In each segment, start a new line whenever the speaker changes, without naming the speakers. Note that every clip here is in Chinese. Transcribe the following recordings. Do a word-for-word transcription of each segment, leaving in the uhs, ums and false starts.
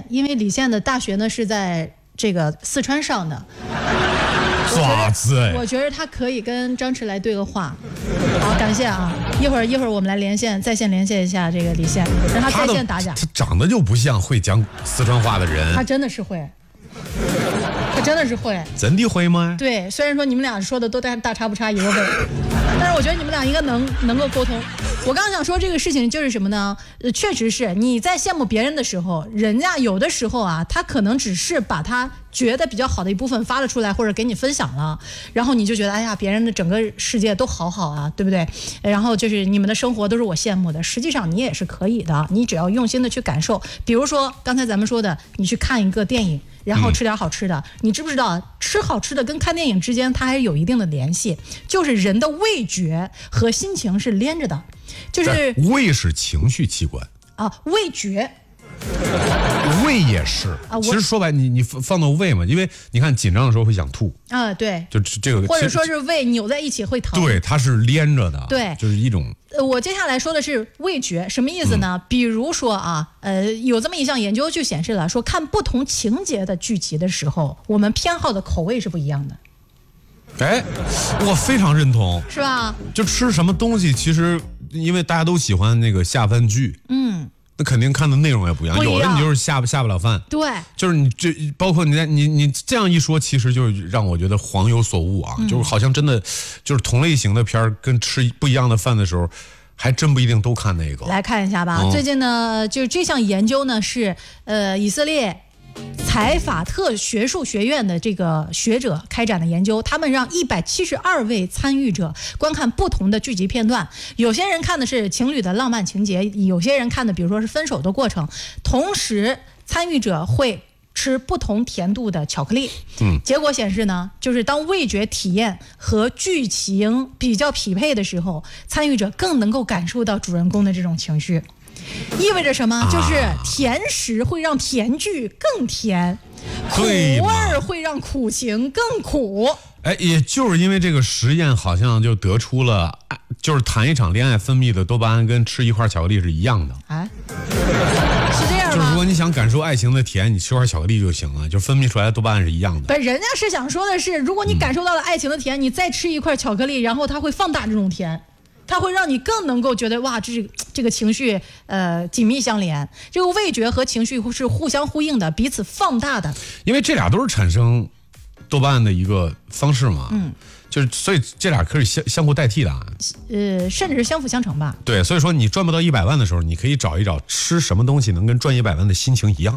因为李现的大学呢是在这个四川上的。
爪子，
我觉得他可以跟张弛来对个话。好，感谢啊！一会儿一会儿我们来连线，在线连线一下这个李现，让他在线打假。
他长得就不像会讲四川话的人。
他真的是会，他真的是会。
真的会吗？
对，虽然说你们俩说的都大大差不差一个味，但是我觉得你们俩应该能能够沟通。我刚刚想说这个事情就是什么呢？呃，确实是你在羡慕别人的时候，人家有的时候啊，他可能只是把他觉得比较好的一部分发了出来，或者给你分享了，然后你就觉得哎呀，别人的整个世界都好好啊，对不对？然后就是你们的生活都是我羡慕的，实际上你也是可以的，你只要用心的去感受。比如说刚才咱们说的，你去看一个电影，然后吃点好吃的，嗯、你知不知道吃好吃的跟看电影之间它还是有一定的联系，就是人的味觉和心情是连着的，就是
胃是情绪器官
啊，味觉。
胃也是啊，其实说白，你你放到胃嘛，因为你看紧张的时候会想吐
啊，对，
就这个，
或者说是胃扭在一起会疼，
对，它是连着的，
对，
就是一种。
呃，我接下来说的是味觉，什么意思呢？嗯、比如说啊，呃，有这么一项研究就显示了，说看不同情节的剧集的时候，我们偏好的口味是不一样的。
哎，我非常认同，
是吧？
就吃什么东西，其实因为大家都喜欢那个下饭剧，嗯。那肯定看的内容也不一样，
不一样
有的你就是下不下不了饭，
对，
就是你这包括你在你你这样一说，其实就是让我觉得恍有所悟啊，嗯、就是好像真的就是同类型的片儿跟吃不一样的饭的时候，还真不一定都看那个。
来看一下吧，嗯、最近呢，就是这项研究呢是呃以色列采法特学术学院的这个学者开展的研究，他们让一百七十二位参与者观看不同的剧集片段，有些人看的是情侣的浪漫情节，有些人看的比如说是分手的过程，同时参与者会吃不同甜度的巧克力。嗯，结果显示呢，就是当味觉体验和剧情比较匹配的时候，参与者更能够感受到主人公的这种情绪。意味着什么？啊、就是甜食会让甜剧更甜，苦味会让苦情更苦。
哎，也就是因为这个实验，好像就得出了，就是谈一场恋爱分泌的多巴胺跟吃一块巧克力是一样的。
啊，是这样吗？
就是如果你想感受爱情的甜，你吃块巧克力就行了，就分泌出来的多巴胺是一样的。
不，人家是想说的是，如果你感受到了爱情的甜，嗯、你再吃一块巧克力，然后它会放大这种甜。它会让你更能够觉得哇，这这个情绪呃紧密相连，这个味觉和情绪是互相呼应的，彼此放大的。
因为这俩都是产生多巴胺的一个方式嘛，嗯，就是所以这俩可以相相互代替的啊，
呃，甚至是相辅相成吧。
对，所以说你赚不到一百万的时候，你可以找一找吃什么东西能跟赚一百万的心情一样，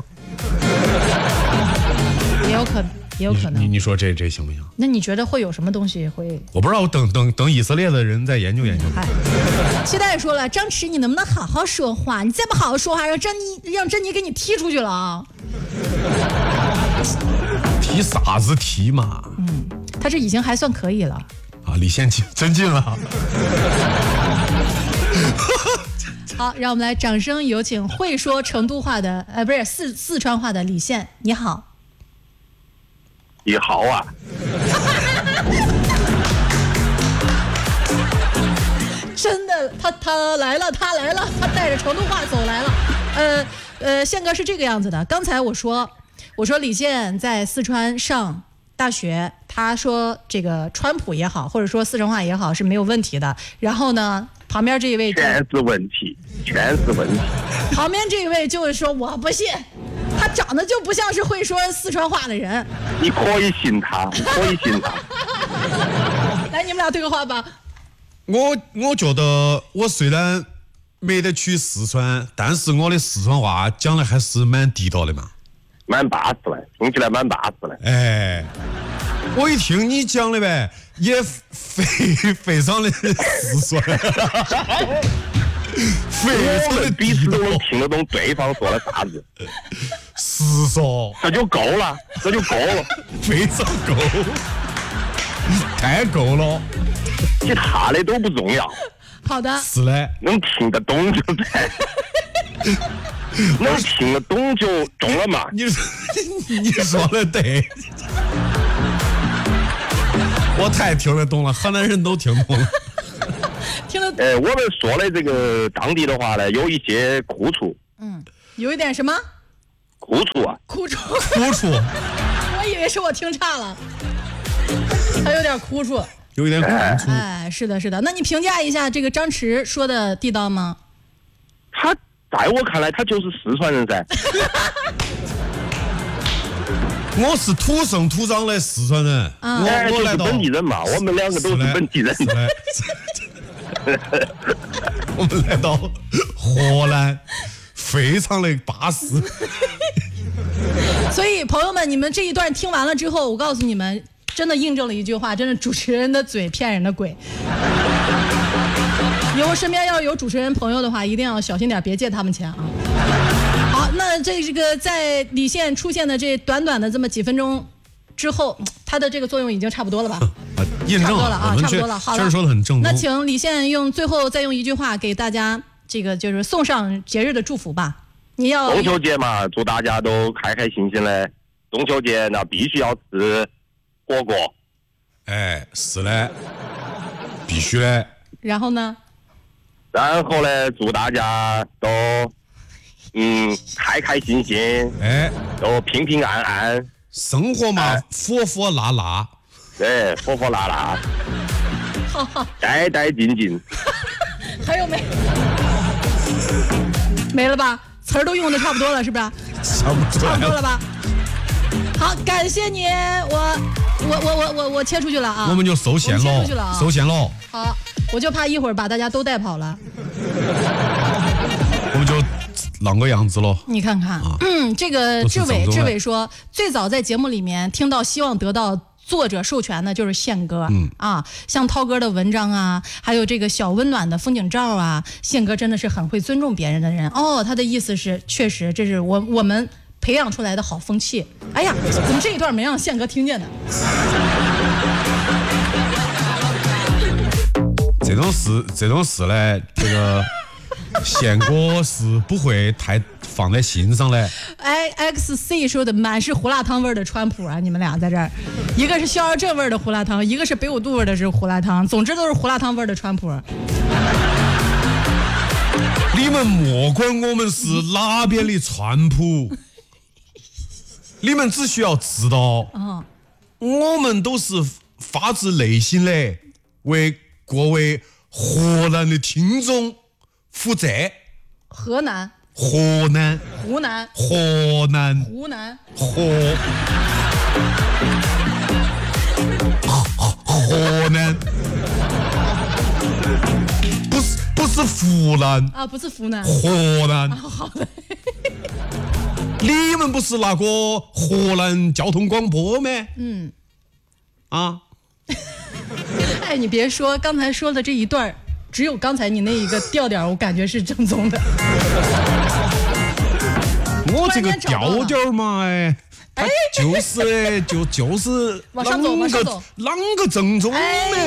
也有可能。也有可能，
你你说这这行不行？
那你觉得会有什么东西会？
我不知道，我等等等以色列的人再研究研究。
嗨，期待说了，张弛，你能不能好好说话？你再不好好说话，让珍妮让珍妮给你踢出去了啊！
踢啥子踢嘛？
嗯，他这已经还算可以了。
啊，李现进真进了。
好，让我们来掌声有请会说成都话的，呃，不是四四川话的李现，你好。
你好啊！
真的，他他来了，他来了，他带着成都话走来了。呃呃，宪哥是这个样子的。刚才我说，我说李现在四川上大学，他说这个川普也好，或者说四川话也好是没有问题的。然后呢，旁边这一位
全是问题，全是问题。
旁边这一位就是说我不信。他长得就不像是会说四川话的人，
你可以信他，可以信他。
来，你们俩对个话吧。
我我觉得我虽然没得去四川，但是我的四川话讲的还是蛮地道的嘛，
蛮巴适的，听起来蛮巴适的。
哎，我一听你讲的呗，也非非常的四川。
我们彼此都能听得懂对方说的啥子，
是说
这就够了，这就够了，
非常够，太够了，
其他的都不重要。
好的，
是嘞，
能听得懂就对，能听得懂就中了嘛。
你你说的对，我太听得懂了，河南人都听懂了。
听得
呃，我们说的这个当地的话呢，有一些苦处。
嗯，有一点什么？
哭出啊，
哭出，
哭出，
我以为是我听差了，他有点哭出，
有一点哭出。
哎，是的，是的。那你评价一下这个张弛说的地道吗？
他在我看来，他就是四川人噻。
我是土生土长的四川人，
嗯、
我
哎，就是
我来到
本地人嘛，我们两个都是本地人。
我们来到河南，非常的巴适。
所以朋友们，你们这一段听完了之后，我告诉你们，真的印证了一句话，真的主持人的嘴骗人的鬼。以后身边要有主持人朋友的话，一定要小心点，别借他们钱啊。好，那这个在李现出现的这短短的这么几分钟之后，它的这个作用已经差不多了吧？
印证
了啊，差不多了。好了，
确实说的很正宗。
那请李现用最后再用一句话给大家这个就是送上节日的祝福吧。你要
中秋节嘛，祝大家都开开心心的。中秋节那必须要吃火锅。
哎，是的，必须的。
然后呢？
然后呢，祝大家都嗯开开心心，
哎，
都平平安安。
生活嘛，火火辣辣。
对，火火辣辣。
好好。
呆呆静静。
还有没？没了吧？词儿都用的差不多了，是不是？
差不多了。
差不多了吧？好，感谢你，我我我我我我切出去了啊！
我们就收线喽，
切出去了啊！
收线喽。
好，我就怕一会儿把大家都带跑了。
我们就啷个样子喽？
你看看，啊、嗯，这个志伟，志伟说，最早在节目里面听到希望得到作者授权的就是宪哥，嗯啊，像涛哥的文章啊，还有这个小温暖的风景照啊，宪哥真的是很会尊重别人的人哦。他的意思是，确实这是我我们培养出来的好风气。哎呀，怎么这一段没让宪哥听见呢？
这种事，这种事呢，这个宪哥是不会太放在心上的。
哎 ，X C 说的满是胡辣汤味的川普啊！你们俩在这儿，一个是肖尔镇味的胡辣汤，一个是北五度味的是胡辣汤，总之都是胡辣汤味的川普。
你们莫管我们是哪边的川普，你们只需要知道，哦、我们都是发自内心的为各位河南的听众负责。
河南。
河南，
湖南，
河南，
湖南，
河河南，不是不是湖南
啊，不是湖南，
河南。
啊、好的。
你们不是那个河南交通广播吗？
嗯。
啊。
哎，你别说，刚才说的这一段。只有刚才你那一个调调，我感觉是正宗的。
我这个调调嘛，哎，它就是就就是
往上走，往上走，
啷个正宗呢？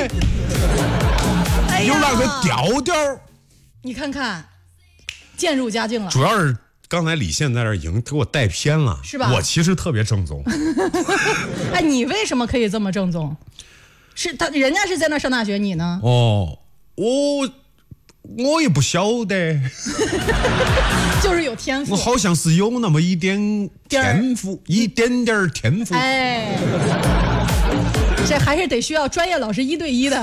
哎，
有那个调调。
你看看，渐入佳境了。
主要是刚才李现在这已经给我带偏了，
是吧？
我其实特别正宗。
哎，你为什么可以这么正宗？是他，人家是在那上大学，你呢？
哦。我我也不晓得，
就是有天赋。
我好像是有那么一点天赋，一点点天赋。
哎，这还是得需要专业老师一对一的。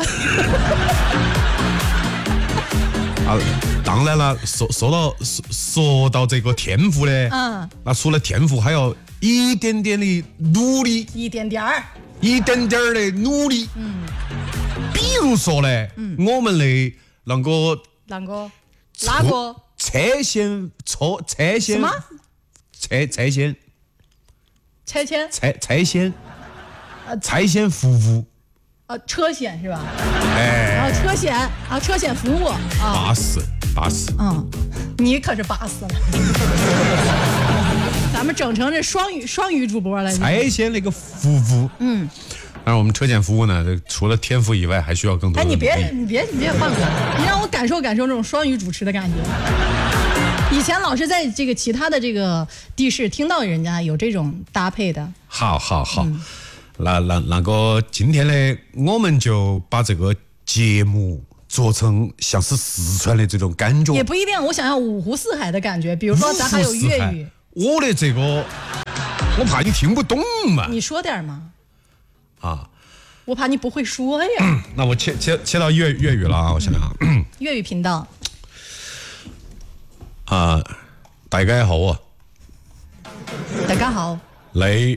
啊，当然了，说说到说说到这个天赋呢，嗯，那除了天赋，还要一点点的努力，
一点点儿，
一点点的努力，嗯。比如说呢，嗯、我们的那个
哪个哪个
车线车车线
什么
车车线
拆迁
拆拆迁呃拆迁服务
呃车险是吧？
哎，
然后车险啊车险服务啊
巴适巴适，
嗯，你可是巴适了。咱们整成这双语双语主播了。
拆迁那个服务，嗯。但是我们车险服务呢，除了天赋以外，还需要更多的。
哎，你别，你别，你别换个，你让我感受感受这种双语主持的感觉。以前老是在这个其他的这个地市听到人家有这种搭配的。
好好好，嗯、那那那个今天呢，我们就把这个节目做成像是四川的这种感觉。
也不一定，我想要五湖四海的感觉，比如说咱还有粤语。
我的这个，我怕你听不懂嘛。
你说点嘛。
啊。
我怕你不会说呀。
嗯、那我切切切到粤粤语了啊，我想想。
粤语频道。
啊，大家好啊。
大家好。
你，誒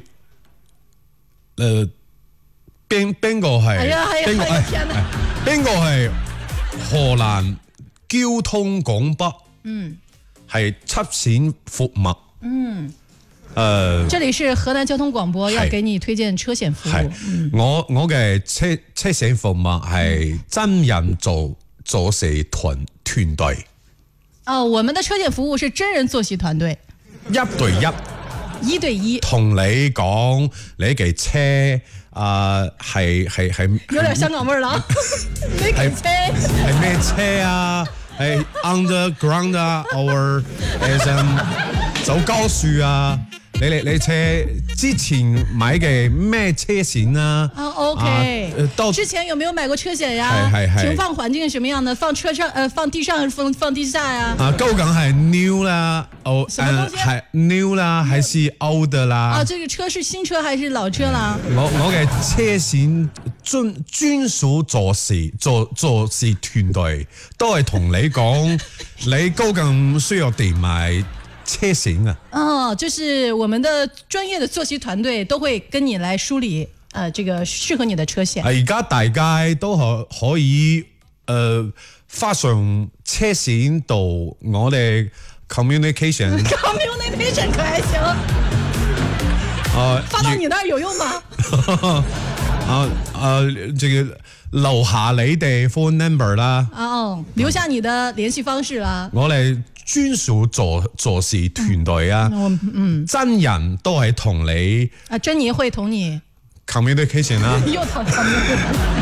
邊邊個係？
係啊係啊
邊個
係啊天哪！
邊個係河南交通廣北？嗯，係出線服務。嗯。誒，
這裡是河南交通廣播，要給你推薦車險服務。
嗯、我我嘅車車險服務係真人做做事團團隊。
哦，我們的車險服務是真人坐席團隊，
一對一。
一對一，
同你講你嘅車啊係係係
有點香港味啦。你嘅車
係咩車啊？係 underground 啊 ，or 誒走高速啊？你你你車之前買嘅咩車險啊？
啊 ，OK，
啊、到
之前有沒有買過車險呀？
係係係。
停放環境什麼樣的？放車上，呃，放地上，放放地下呀？
啊，究竟係 new 啦，哦，
什麼東西？
係 new 啦，還是 old 啦？
啊，這個車是新車還是老車啦？
我我嘅車險專專屬做事做做事團隊都係同你講，你究竟需要點買車險啊？
哦，就是我們的專業的坐席團隊都會跟你來梳理，呃，這個適合你的車險。
而家大家都可可以，誒、呃，發上車險到我哋 communication。
communication 可還行？啊，發到你那兒有用嗎？
啊啊，這個留下你哋 phone number 啦。
哦，留下你的聯繫方式啦。
我哋專屬做做事團隊啊，
嗯嗯，
真人都係同你
啊，珍妮會同你
communication 啦，
又同 communication，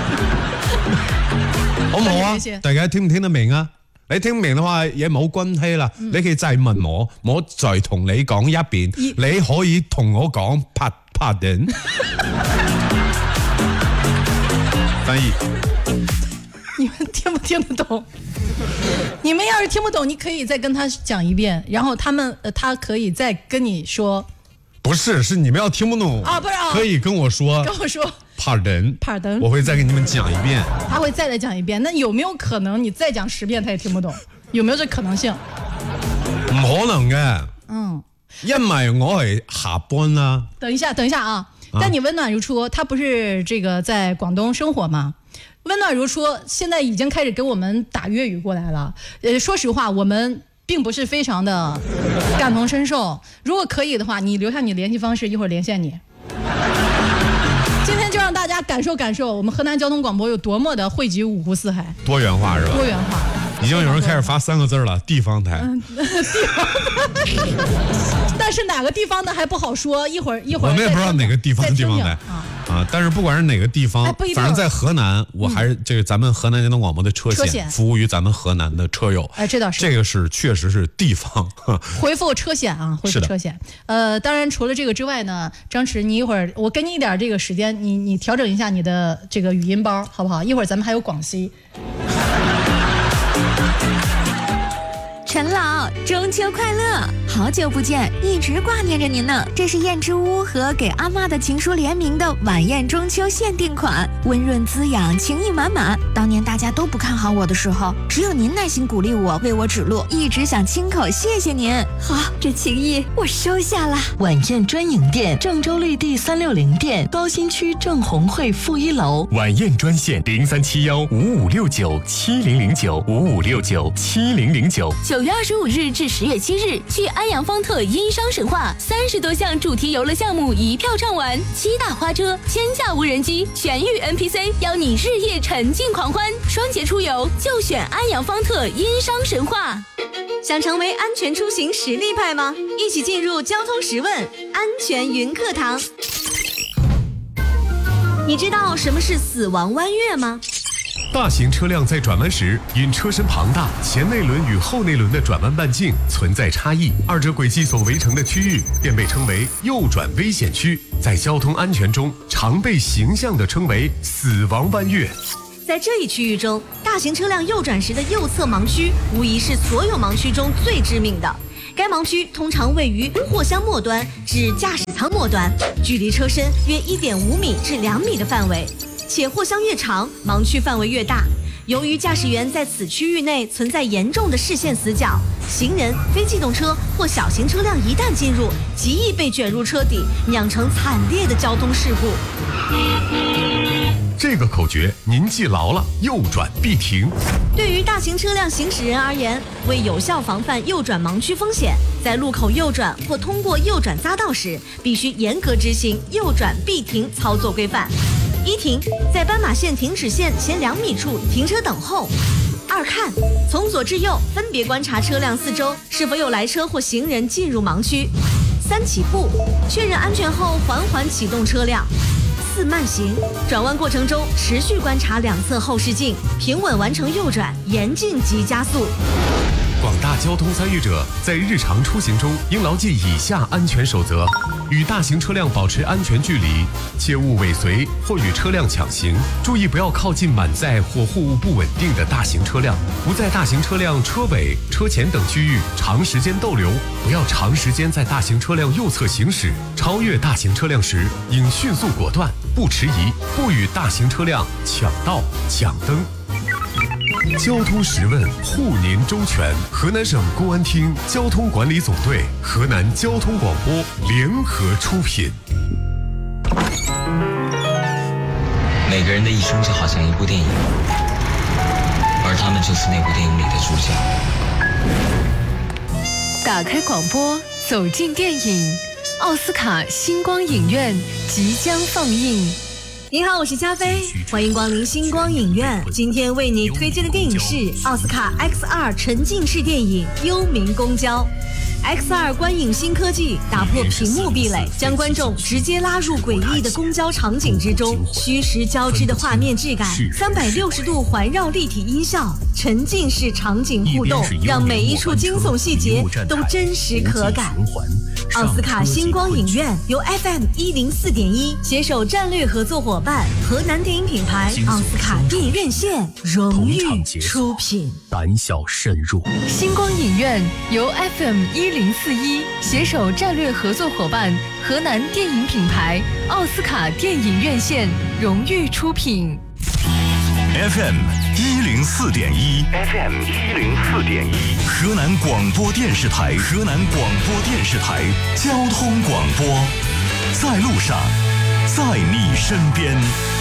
好唔好啊？大家聽唔聽得明啊？你聽唔明嘅話，也冇關係啦，嗯、你可以再問我，我再同你講一遍，你可以同我講 pardon。翻譯，
你們聽不聽得懂？你們要是聽不懂，你可以再跟他講一遍，然後他們呃，他可以再跟你說。
不是，是你們要聽不懂
啊，不是啊，
可以跟我說，
跟我說
pardon
pardon，
我會再給你們講一遍。
他會再來講一遍，那有沒有可能你再講十遍他也聽不懂？有沒有這可能性？
唔可能嘅，
嗯，
因為我係下班啦。
等一下，等一下啊！但你溫暖如初，他不是這個在廣東生活嗎？溫暖如初現在已經開始跟我們打粵語過來了。呃，說實話，我們並不是非常的感同身受。如果可以的話，你留下你聯繫方式，一會兒連線你。今天就讓大家感受感受我們河南交通廣播有多麼的惠及五湖四海。
多元化是吧？
多元化。
已經有人開始發三個字了，地方台。
嗯、地方台。但是哪個地方的還不好說，一會兒一會兒。
我們也不知道哪個地方的地方台
啊
啊！但是不管是哪個地方，
哎、
反正在河南，我還是這個咱們河南交通廣播的車險服務於咱們河南的車友。
哎，這倒是。
這個是確實是地方。
回復車險啊，回復車險。呃，當然除了這個之外呢，張弛，你一會兒我給你一點這個時間，你你調整一下你的這個語音包，好不好？一會兒咱們還有廣西。
陳老，中秋快樂！好久不見，一直掛念着您呢。這是燕之屋和給阿媽的情書聯名的晚宴中秋限定款，溫潤滋養，情意滿滿。當年大家都不看好我的時候，只有您耐心鼓勵我，為我指路，一直想親口謝謝您。好，這情誼我收下了。
晚宴專營店，鄭州綠地三六零店，高新區鄭紅會負一樓。
晚宴專線零三七幺五五六九七零零九五五六九七零零九。
九月二十五日至十月七日，去安陽方特殷商神話，三十多項主題遊樂項目一票暢玩，七大花車、天下無人機、全域 N P C， 邀你日夜沉浸狂歡。雙節出遊就選安陽方特殷商神話。
想成為安全出行實力派嗎？一起進入交通十問安全雲課堂。你知道什麼是死亡彎月嗎？
大型車輛在轉彎時，因車身龐大，前內輪與後內輪的轉彎半徑存在差異，二者軌跡所圍成的區域便被稱為右轉危險區，在交通安全中常被形象地稱為死亡彎月。
在這一區域中，大型車輛右轉時的右側盲區無疑是所有盲區中最致命的。 该盲区通常位于货箱末端至驾驶舱末端，距离车身约 一点五米至两米的范围，且货箱越长，盲区范围越大。由于驾驶员在此区域内存在严重的视线死角，行人、非机动车或小型车辆一旦进入，极易被卷入车底，酿成惨烈的交通事故。
这个口诀您记牢了，右转必停。
对于大型车辆行驶人而言，为有效防范右转盲区风险，在路口右转或通过右转匝道时，必须严格执行右转必停操作规范。一停，在斑马线停止线前两米处停车等候。二看，从左至右分别观察车辆四周是否有来车或行人进入盲区。三起步，确认安全后缓缓启动车辆。四慢行，转弯过程中持续观察两侧后视镜，平稳完成右转，严禁急加速。
广大交通参与者在日常出行中应牢记以下安全守则：与大型车辆保持安全距离，切勿尾随或与车辆抢行，注意不要靠近满载或货物不稳定的大型车辆，不在大型车辆车尾、车前等区域长时间逗留，不要长时间在大型车辆右侧行驶。超越大型车辆时，应迅速果断，不迟疑，不与大型车辆抢道、抢灯。交通十问，护您周全。河南省公安厅交通管理总队、河南交通广播联合出品。
每个人的一生就好像一部电影，而他们就是那部电影里的主角。
打开广播，走进电影，奥斯卡星光影院即将放映。
您好，我是加菲，欢迎光临星光影院。今天为你推荐的电影是奥斯卡 X 二 沉浸式电影《幽冥公交》。X 二 观影新科技打破屏幕壁垒，将观众直接拉入诡异的公交场景之中，虚实交织的画面质感，三百六十度环绕立体音效，沉浸式场景互动，让每一处惊悚细节都真实可感。奥斯卡星光影院由 F M 一零四点一携手战略合作伙伴河南电影品牌奥斯卡电影院线荣誉出品。
胆小慎入。
星光影院由 F M 一零四一携手战略合作伙伴河南电影品牌奥斯卡电影院线荣誉出品。
F M 一零四点一 ，F M 一零四点一，河南广播电视台，河南广播电视台交通广播，在路上，在你身边。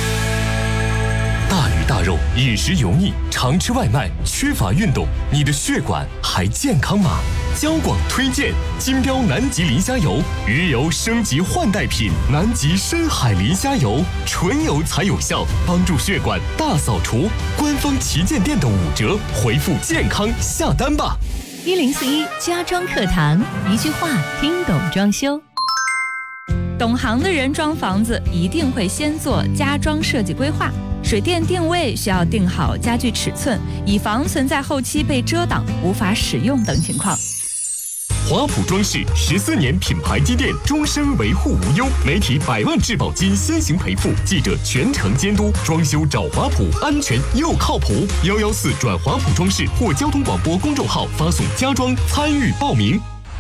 大鱼大肉，饮食油腻，常吃外卖，缺乏运动，你的血管还健康吗？交广推荐金标南极磷虾油，鱼油升级换代品，南极深海磷虾油，纯油才有效，帮助血管大扫除。官方旗舰店的五折，回复健康下单吧。
一零四一家装课堂，一句话听懂装修。
懂行的人装房子一定会先做家装设计规划，水电定位需要定好家具尺寸，以防存在后期被遮挡无法使用等情况。
华普装饰十四年品牌积淀，终身维护无忧，媒体百万质保金先行赔付，记者全程监督，装修找华普，安全又靠谱。幺幺四转华普装饰或交通广播公众号发送家装参与报名。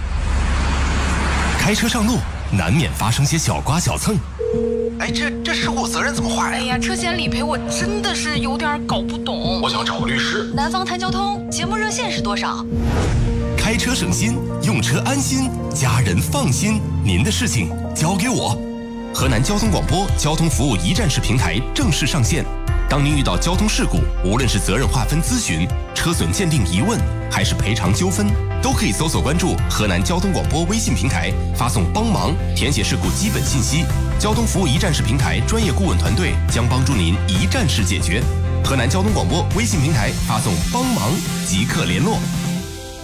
开车上路难免发生些小刮小蹭，
哎，这这事故责任怎么划呀？
哎呀，车险理赔我真的是有点搞不懂。
我想找个律师。
南方谈交通节目热线是多少？
开车省心，用车安心，家人放心，您的事情交给我。河南交通广播交通服务一站式平台正式上线。当您遇到交通事故，无论是责任划分咨询、车损鉴定疑问，还是赔偿纠纷，都可以搜索关注河南交通广播微信平台，发送帮忙，填写事故基本信息。交通服务一站式平台专业顾问团队将帮助您一站式解决。河南交通广播微信平台发送帮忙即刻联络。